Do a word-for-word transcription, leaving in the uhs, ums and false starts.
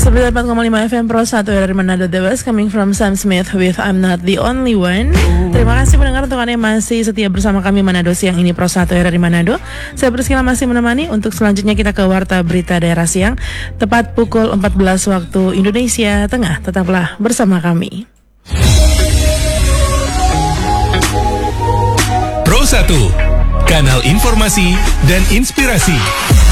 sembilan puluh empat koma lima F M Pro satu dari Manado, The West, coming from Sam Smith with I'm Not The Only One. Terima kasih pendengar untuk Anda yang masih setia bersama kami Manado siang ini, Pro satu dari Manado. Saya Priscilla masih menemani. Untuk selanjutnya kita ke Warta Berita Daerah Siang tepat pukul empat belas waktu Indonesia Tengah. Tetaplah bersama kami. Pro satu, kanal informasi dan inspirasi.